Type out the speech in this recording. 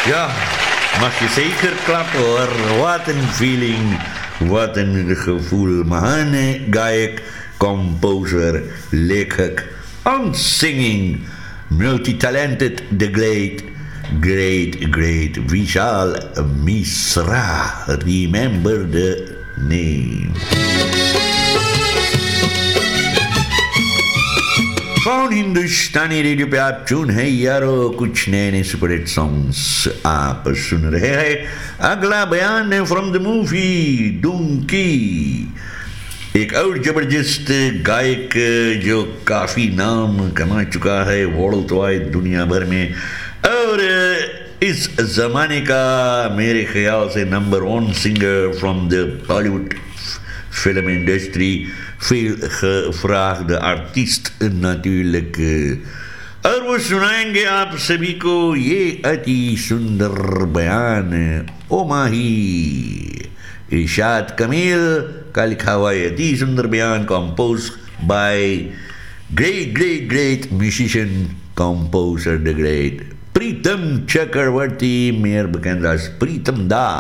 Ja, mag je zeker klappen hoor. Wat een feeling, wat een gevoel. Mahane Gaik, composer, lekek, and singing, multi-talented, the great Vishal Misra. Remember the name. कौन हिंदुस्तानी radio पे आप चुन है यारो कुछ नए नए सुपरहिट सॉन्ग्स आप सुन रहे हैं। अगला बयान है फ्रॉम द मूवी डुंकी, एक और जबरदस्त गायक जो काफी नाम कमा चुका है वर्ल्ड वाइड दुनिया भर में, और इस जमाने का मेरे ख्याल से number 1 singer from the Bollywood film industry, veel gevraagde artiest natuurlijk. और वो सुनाएंगे आप सभी को ये अति सुंदर बयान ओ माही इरशाद कमील का लिखा हुआ ये अति सुंदर बयान compose bye great musician composer the great Pritam Chakraborty, mayor bekend als प्रीतम दा।